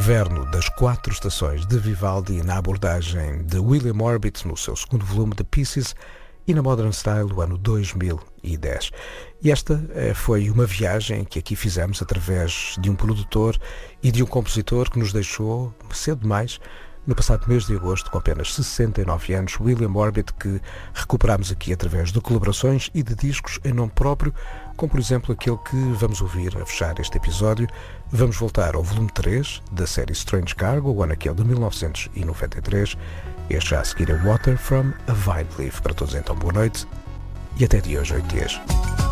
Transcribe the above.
Inverno das Quatro Estações de Vivaldi na abordagem de William Orbit no seu segundo volume The Pieces e na Modern Style o ano 2010. E esta foi uma viagem que aqui fizemos através de um produtor e de um compositor que nos deixou cedo demais no passado mês de agosto, com apenas 69 anos, William Orbit, que recuperamos aqui através de colaborações e de discos em nome próprio, como por exemplo aquele que vamos ouvir a fechar este episódio. Vamos voltar ao volume 3 da série Strange Cargo, o ano aquele de 1993. Este já a seguir é Water from a Vine Leaf. Para todos então, boa noite e até de hoje, 8 dias.